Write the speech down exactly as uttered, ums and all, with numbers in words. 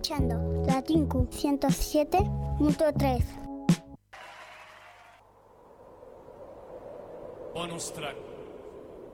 escuchando Latincu ciento siete punto tres. Bonus track.